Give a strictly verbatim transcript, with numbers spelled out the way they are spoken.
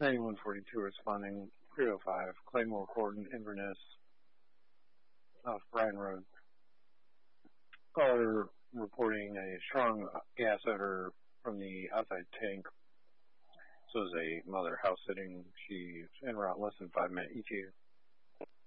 ninety-one forty-two responding, three oh five, Claymore Court in Inverness, off Bryan Road. Caller reporting a strong gas odor from the outside tank. This was a mother house sitting. She's en route less than five minute E T A.